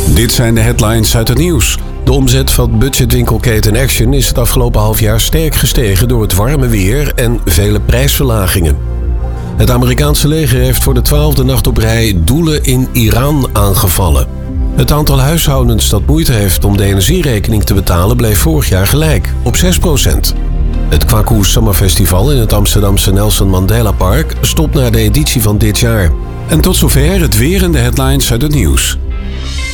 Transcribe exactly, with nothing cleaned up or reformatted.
Dit zijn de headlines uit het nieuws. De omzet van budgetwinkelketen Action is het afgelopen halfjaar sterk gestegen door het warme weer en vele prijsverlagingen. Het Amerikaanse leger heeft voor de twaalfde nacht op rij doelen in Iran aangevallen. Het aantal huishoudens dat moeite heeft om de energierekening te betalen bleef vorig jaar gelijk, op zes procent. Het Kwaku Summer Festival in het Amsterdamse Nelson Mandela Park stopt na de editie van dit jaar. En tot zover het weer en de headlines uit het nieuws.